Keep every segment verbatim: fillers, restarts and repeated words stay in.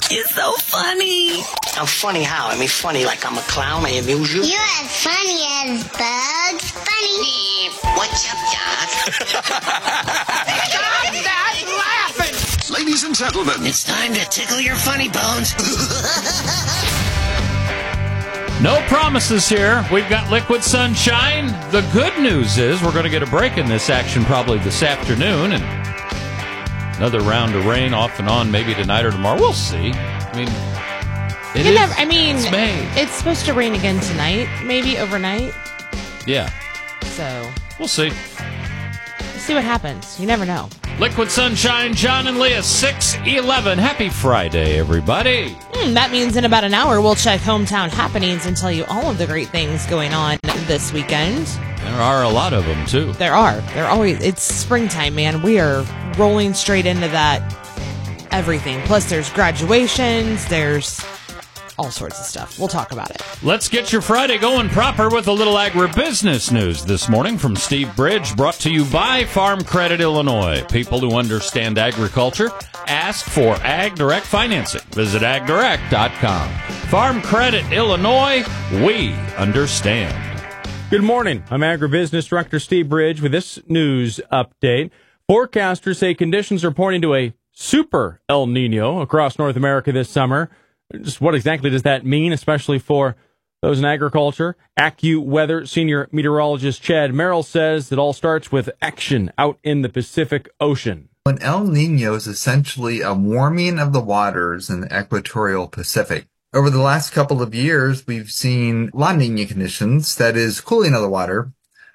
You're so funny. I'm funny how? I mean, funny like I'm a clown. I amuse you. You're as funny as Bugs Bunny. What's up, Doc? Stop that laughing! Ladies and gentlemen, It's time to tickle your funny bones. No promises here. We've got liquid sunshine. The good news is we're going to get a break in this action probably this afternoon, and another round of rain off and on maybe tonight or tomorrow. We'll see. I mean, it You is, never, I mean, it's May. it's supposed to rain again tonight, maybe overnight. Yeah, So we'll see. we'll see what happens. You never know. Liquid sunshine, John and Leah, six eleven. Happy Friday, everybody. Hmm, that means in about an hour we'll check hometown happenings and tell you all of the great things going on this weekend. There are a lot of them, too. There are. There always. It's springtime, man. We are rolling straight into that everything. Plus, there's graduations. There's all sorts of stuff. We'll talk about it. Let's get your Friday going proper with a little agribusiness news this morning from Steve Bridge, brought to you by Farm Credit Illinois. People who understand agriculture, ask for Ag Direct financing. Visit ag direct dot com. Farm Credit Illinois, we understand. Good morning. I'm Agribusiness Director Steve Bridge with this news update. Forecasters say conditions are pointing to a super El Nino across North America this summer. Just what exactly does that mean, especially for those in agriculture? AccuWeather senior meteorologist Chad Merrill says it all starts with action out in the Pacific Ocean. An El Nino is essentially a warming of the waters in the equatorial Pacific. Over the last couple of years, we've seen La Nina conditions, that is, cooling of the water.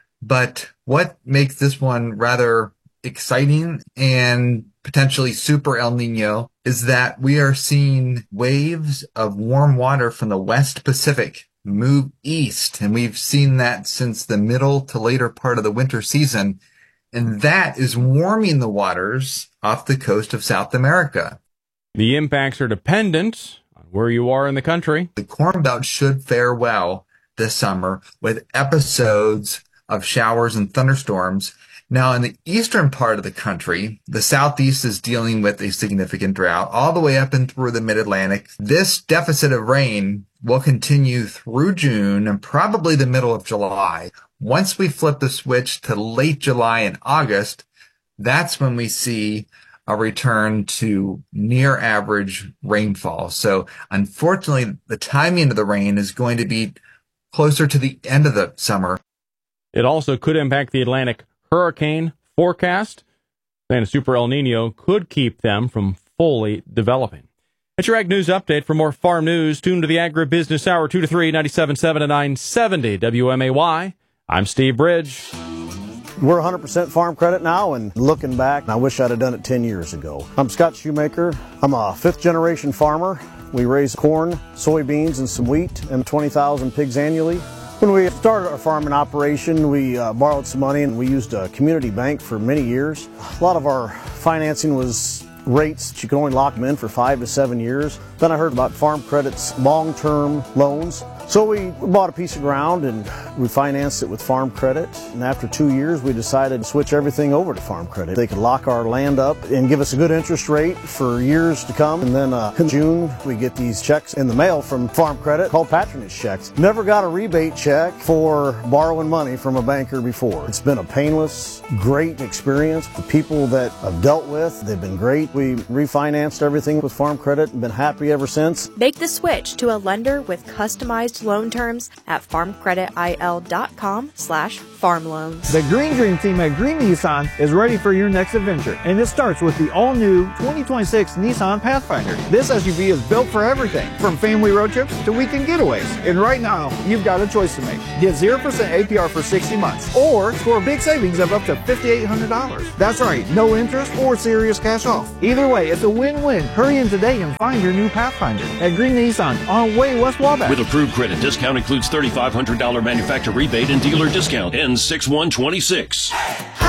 But what makes this one rather exciting and potentially super El Nino is that we are seeing waves of warm water from the West Pacific move east. And we've seen that since the middle to later part of the winter season. And that is warming the waters off the coast of South America. The impacts are dependent on where you are in the country. The Corn Belt should fare well this summer with episodes of showers and thunderstorms. Now, in the eastern part of the country, the southeast is dealing with a significant drought all the way up and through the mid-Atlantic. This deficit of rain will continue through June and probably the middle of July. Once we flip the switch to late July and August, that's when we see a return to near average rainfall. So unfortunately, the timing of the rain is going to be closer to the end of the summer. It also could impact the Atlantic hurricane forecast. Then a super El Nino could keep them from fully developing. That's your Ag News Update. For more farm news, tune to the Agribusiness Hour, two to three, ninety-seven point seven and nine seventy W M A Y. I'm Steve Bridge. We're one hundred percent farm credit now, and looking back, I wish I'd have done it ten years ago. I'm Scott Shoemaker. I'm a fifth-generation farmer. We raise corn, soybeans, and some wheat, and twenty thousand pigs annually. When we started our farming operation, we uh, borrowed some money, and we used a community bank for many years. A lot of our financing was rates that you could only lock them in for five to seven years. Then I heard about Farm Credit's long-term loans. So we bought a piece of ground and we financed it with Farm Credit. And after two years, we decided to switch everything over to Farm Credit. They could lock our land up and give us a good interest rate for years to come. And then uh, in June, we get these checks in the mail from Farm Credit called patronage checks. Never got a rebate check for borrowing money from a banker before. It's been a painless, great experience. The people that I've dealt with, they've been great. We refinanced everything with Farm Credit and been happy ever since. Make the switch to a lender with customized loan terms at farmcreditil.com slash farm loans. The Green Dream team at Green Nissan is ready for your next adventure, and it starts with the all-new twenty twenty-six Nissan Pathfinder. This S U V is built for everything, from family road trips to weekend getaways. And right now, you've got a choice to make. Get zero percent A P R for sixty months, or score big savings of up to five thousand eight hundred dollars. That's right, no interest or serious cash off. Either way, it's a win-win. Hurry in today and find your new Pathfinder at Green Nissan on Way West Wabash. with approved credit, discount includes three thousand five hundred dollars manufacturer rebate and dealer discount. Ends six one twenty-six.